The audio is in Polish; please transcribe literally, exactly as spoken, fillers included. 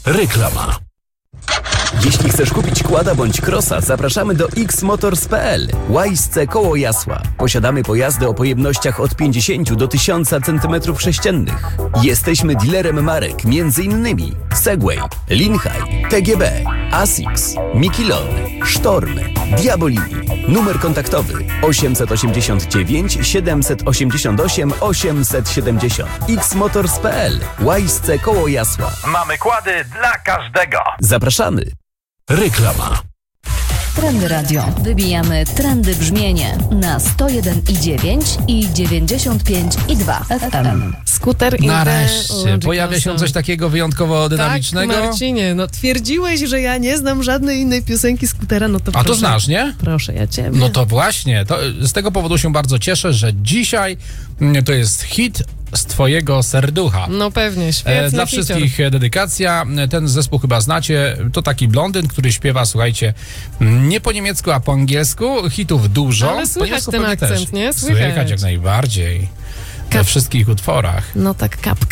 Reklama. Jeśli chcesz kupić quada bądź crossa, zapraszamy do x motors kropka p l. Łajsce koło Jasła. Posiadamy pojazdy o pojemnościach od pięćdziesięciu do tysiąca centymetrów sześciennych. Jesteśmy dealerem marek m.in. Segway, Linhai, T G B, Asics, Mikilon, Sztorm, Diabolini. Numer kontaktowy osiemset osiemdziesiąt dziewięć siedemset osiemdziesiąt osiem osiemset siedemdziesiąt. x motors kropka p l. Łajsce koło Jasła. Mamy kłady dla każdego. Zapraszamy. Reklama. Trendy Radio. Wybijamy trendy brzmienie na sto jeden i dziewięć i dziewięćdziesiąt pięć i dwa F M. Skuter Nareszcie pojawia się coś takiego wyjątkowo dynamicznego. Tak, Marcinie, no twierdziłeś, że ja nie znam żadnej innej piosenki Skutera, no to A proszę, to znasz, nie? Proszę, ja ciebie. No to właśnie, to z tego powodu się bardzo cieszę, że dzisiaj mm, to jest hit z twojego serducha. No pewnie, świetny E, Dla hicior. wszystkich dedykacja. Ten zespół chyba znacie. To taki blondyn, który śpiewa, słuchajcie, nie po niemiecku, a po angielsku. Hitów dużo. Ale Po słychać niemiecku ten pewnie akcent, też. nie? Słychać. Słychać jak najbardziej. We wszystkich utworach. No tak, kapkę.